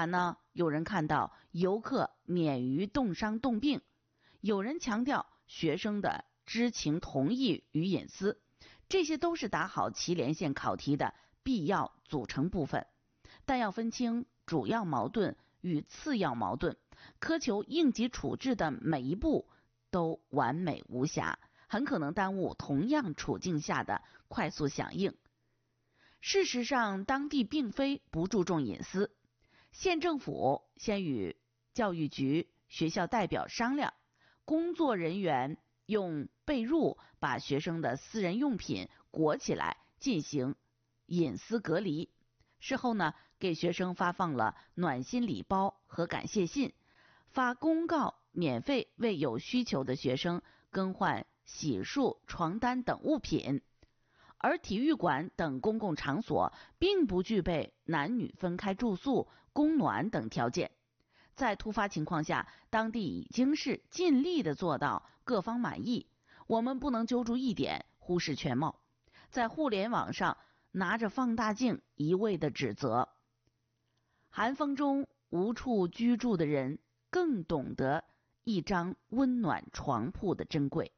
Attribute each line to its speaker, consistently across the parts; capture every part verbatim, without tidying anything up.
Speaker 1: 款呢，有人看到游客免于冻伤冻病，有人强调学生的知情同意与隐私，这些都是打好祁连县考题的必要组成部分。但要分清主要矛盾与次要矛盾，苛求应急处置的每一步都完美无瑕，很可能耽误同样处境下的快速响应。事实上，当地并非不注重隐私，县政府先与教育局、学校代表商量，工作人员用被褥把学生的私人用品裹起来进行隐私隔离。事后呢，给学生发放了暖心礼包和感谢信，发公告免费为有需求的学生更换洗漱、床单等物品。而体育馆等公共场所并不具备男女分开住宿、供暖等条件。在突发情况下，当地已经是尽力的做到各方满意，我们不能揪住一点忽视全貌，在互联网上拿着放大镜一味的指责。寒风中无处居住的人更懂得一张温暖床铺的珍贵。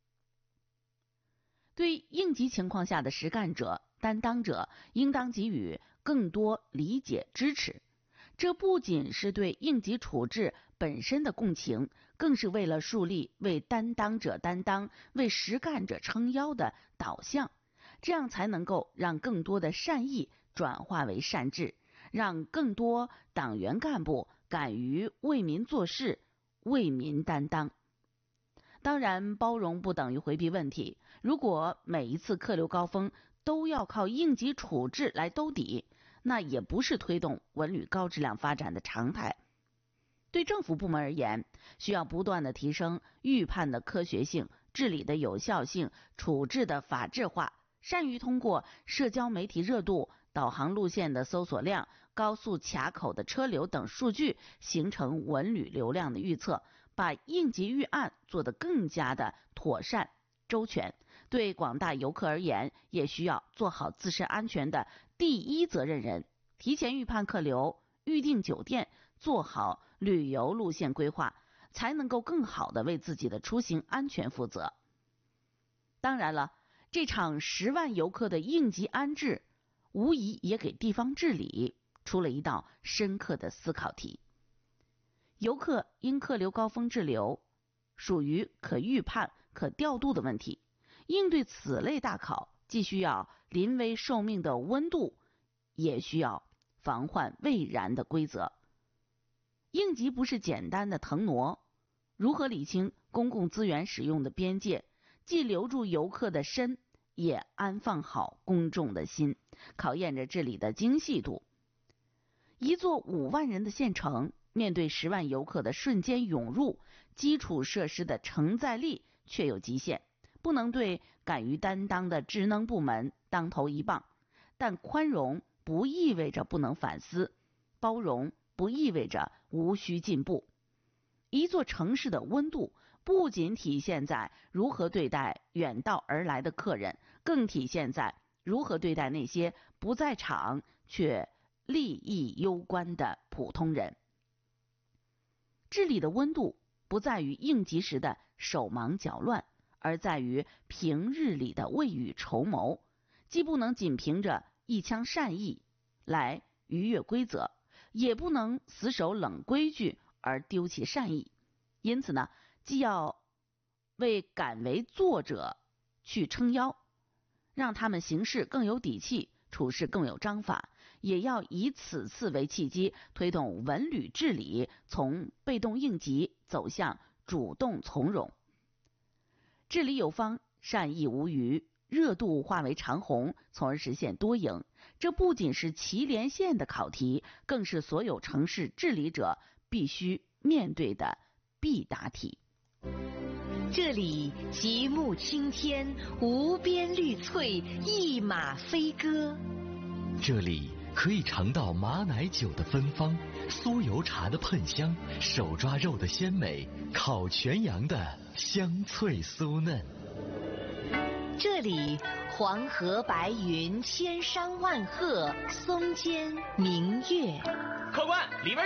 Speaker 1: 对应急情况下的实干者、担当者，应当给予更多理解支持。这不仅是对应急处置本身的共情，更是为了树立为担当者担当、为实干者撑腰的导向，这样才能够让更多的善意转化为善治，让更多党员干部敢于为民做事、为民担当。当然，包容不等于回避问题，如果每一次客流高峰都要靠应急处置来兜底，那也不是推动文旅高质量发展的常态。对政府部门而言，需要不断的提升预判的科学性、治理的有效性、处置的法治化，善于通过社交媒体热度、导航路线的搜索量、高速卡口的车流等数据，形成文旅流量的预测，把应急预案做得更加的妥善周全。对广大游客而言，也需要做好自身安全的第一责任人，提前预判客流，预订酒店，做好旅游路线规划，才能够更好的为自己的出行安全负责。当然了，这场十万游客的应急安置，无疑也给地方治理出了一道深刻的思考题。游客因客流高峰滞留，属于可预判、可调度的问题。应对此类大考，既需要临危受命的温度，也需要防患未然的规则。应急不是简单的腾挪，如何理清公共资源使用的边界，既留住游客的身，也安放好公众的心，考验着治理的精细度。一座五万人的县城，面对十万游客的瞬间涌入，基础设施的承载力却有极限，不能对敢于担当的职能部门当头一棒。但宽容不意味着不能反思，包容不意味着无需进步。一座城市的温度不仅体现在如何对待远道而来的客人，更体现在如何对待那些不在场却利益攸关的普通人。治理的温度不在于应急时的手忙脚乱，而在于平日里的未雨绸缪，既不能仅凭着一腔善意来逾越规则，也不能死守冷规矩而丢弃善意。因此呢，既要为敢为作者去撑腰，让他们行事更有底气，处事更有章法，也要以此次为契机，推动文旅治理从被动应急走向主动从容。治理有方，善意无虞，热度化为长虹，从而实现多赢。这不仅是祁连县的考题，更是所有城市治理者必须面对的必答题。
Speaker 2: 这里极目青天，无边绿翠，一马飞歌。
Speaker 3: 这里可以尝到马奶酒的芬芳，酥油茶的喷香，手抓肉的鲜美，烤全羊的香脆酥嫩。
Speaker 2: 这里黄河白云，千山万壑，松间明月。
Speaker 4: 客官，里边